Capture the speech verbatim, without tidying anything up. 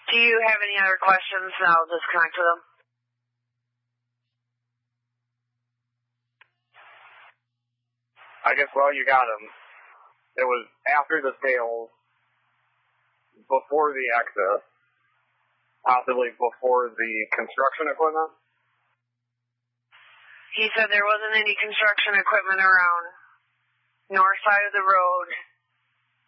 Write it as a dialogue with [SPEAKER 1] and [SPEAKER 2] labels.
[SPEAKER 1] Do you have any other questions? I'll disconnect with them.
[SPEAKER 2] I guess while you got him, it was after the sales, before the access, possibly before the construction equipment?
[SPEAKER 1] He said there wasn't any construction equipment around north side of the road